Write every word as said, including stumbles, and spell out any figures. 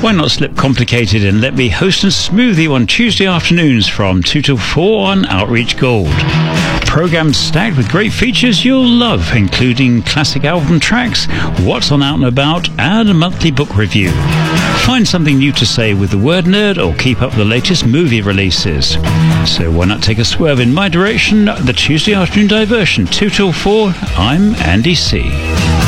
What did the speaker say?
Why not slip complicated and let me host and smooth you on Tuesday afternoons from two till four on Outreach Gold. Programmes stacked with great features you'll love, including classic album tracks, what's on Out and About, and a monthly book review. Find something new to say with the word nerd or keep up the latest movie releases. So why not take a swerve in my direction, the Tuesday afternoon diversion, two till four. I'm Andy C.